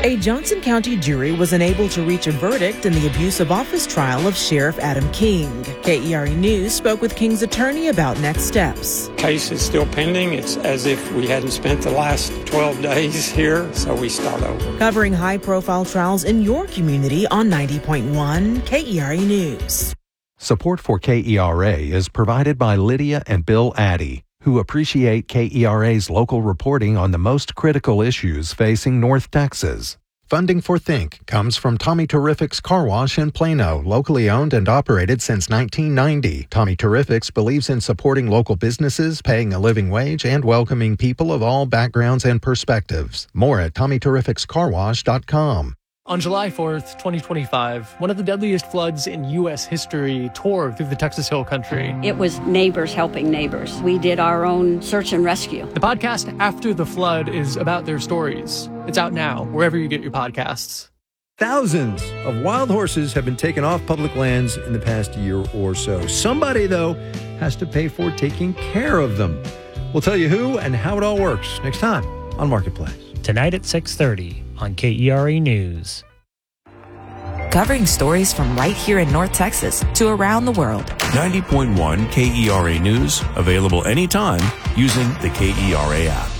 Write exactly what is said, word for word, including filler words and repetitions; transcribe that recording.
A Johnson County jury was unable to reach a verdict in the abuse of office trial of Sheriff Adam King. K E R E News spoke with King's attorney about next steps. Case is still pending. It's as if we hadn't spent the last twelve days here, so we start over. Covering high-profile trials in your community on ninety point one K E R E News. Support for K E R A is provided by Lydia and Bill Addy, who appreciate K E R A's local reporting on the most critical issues facing North Texas. Funding for Think comes from Tommy Terrific's Car Wash in Plano, locally owned and operated since nineteen ninety. Tommy Terrific's believes in supporting local businesses, paying a living wage, and welcoming people of all backgrounds and perspectives. More at tommy terrifics car wash dot com. On July fourth, twenty twenty-five, one of the deadliest floods in U S history tore through the Texas Hill Country. It was neighbors helping neighbors. We did our own search and rescue. The podcast After the Flood is about their stories. It's out now, wherever you get your podcasts. Thousands of wild horses have been taken off public lands in the past year or so. Somebody, though, has to pay for taking care of them. We'll tell you who and how it all works next time on Marketplace. Tonight at six thirty on K E R E News. Covering stories from right here in North Texas to around the world. ninety point one K E R A News, available anytime using the K E R A app.